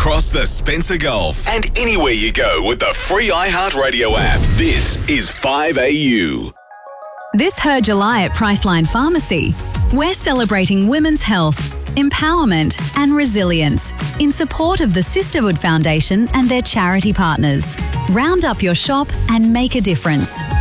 across the Spencer Gulf and anywhere you go with the free iHeartRadio app. This is 5AU. This Her July at Priceline Pharmacy, we're celebrating women's health, empowerment and resilience in support of the Sisterhood Foundation and their charity partners. Round up your shop and make a difference.